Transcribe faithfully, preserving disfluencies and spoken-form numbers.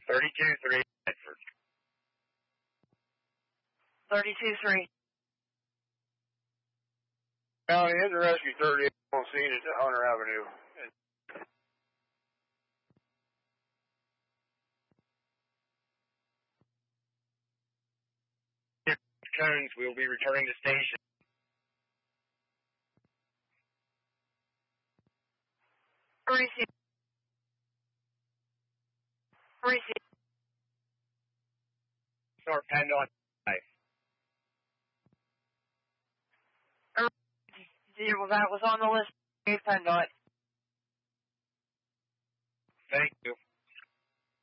thirty-two three, Bedford. thirty-two three. County, hit the rescue thirty-eight on scene at Hunter Avenue. Cones, we'll be returning to station. Receive. Receive. North PennDOT. Well, that was on the list. PennDOT. Thank you.